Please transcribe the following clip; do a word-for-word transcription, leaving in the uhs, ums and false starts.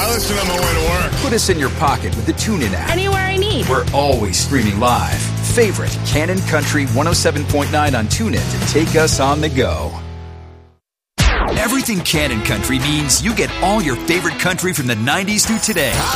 I listen on my way to work. Put us in your pocket with the TuneIn app. Anywhere I need. We're always streaming live. Favorite Cannon Country one oh seven point nine on TuneIn to take us on the go. Everything Cannon Country means you get all your favorite country from the nineties through today.